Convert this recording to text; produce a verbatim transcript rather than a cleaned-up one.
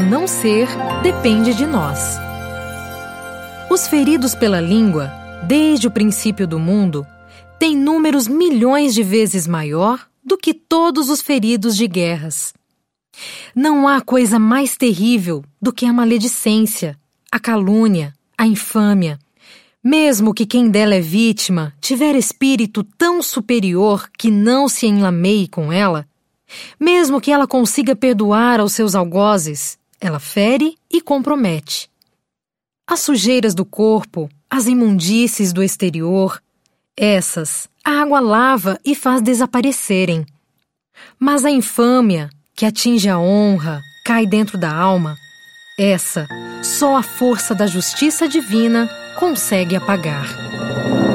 não ser depende de nós. Os feridos pela língua, desde o princípio do mundo, têm números milhões de vezes maior do que todos os feridos de guerras. Não há coisa mais terrível do que a maledicência, a calúnia, a infâmia, mesmo que quem dela é vítima tiver espírito tão superior que não se enlameie com ela, mesmo que ela consiga perdoar aos seus algozes, ela fere e compromete. As sujeiras do corpo, as imundícies do exterior, essas a água lava e faz desaparecerem. Mas a infâmia, que atinge a honra, cai dentro da alma, essa só a força da justiça divina consegue apagar.